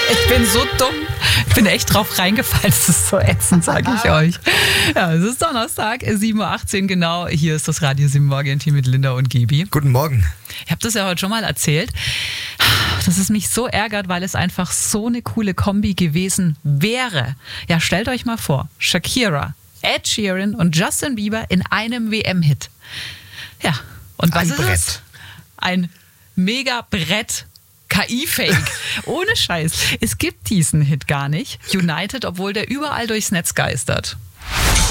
Ich bin so dumm. Ich bin echt drauf reingefallen. Das ist so ätzend, sage ich euch. Ja, es ist Donnerstag, 7.18 Uhr genau. Hier ist das Radio 7 Morgen-Team mit Linda und Gebi. Guten Morgen. Ich habe das ja heute schon mal erzählt, dass es mich so ärgert, weil es einfach so eine coole Kombi gewesen wäre. Ja, stellt euch mal vor, Shakira, Ed Sheeran und Justin Bieber in einem WM-Hit. Ja, und was ist es? Ein Mega-Brett. KI-Fake. Ohne Scheiß. Es gibt diesen Hit gar nicht. United, obwohl der überall durchs Netz geistert.